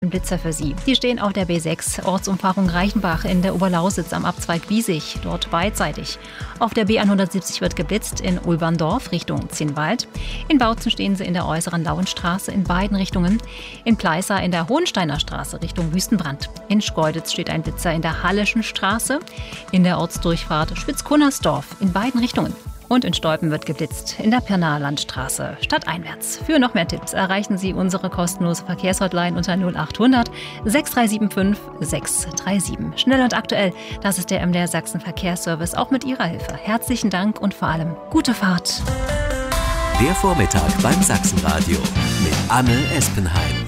geplanten Blitzer für Sie. Die stehen auf der B6, Ortsumfahrung Reichenbach in der Oberlausitz am Abzweig Wiesig, dort beidseitig. Auf der B170 wird geblitzt in Ulberndorf Richtung Zinnwald. In Bautzen stehen sie in der äußeren Lauenstraße in beiden Richtungen. In Pleißer in der Hohensteiner Straße Richtung Wüstenbrand. In Schkeuditz steht ein Blitzer in der Halleschen Straße. In der Ortsdurchfahrt Spitzkunnersdorf in beiden Richtungen. Und in Stolpen wird geblitzt in der Pirnaerlandstraße stadteinwärts. Für noch mehr Tipps erreichen Sie unsere kostenlose Verkehrshotline unter 0800 6375 637. Schnell und aktuell, das ist der MDR Sachsen Verkehrsservice, auch mit Ihrer Hilfe. Herzlichen Dank und vor allem gute Fahrt. Der Vormittag beim Sachsenradio mit Anne Espenheim.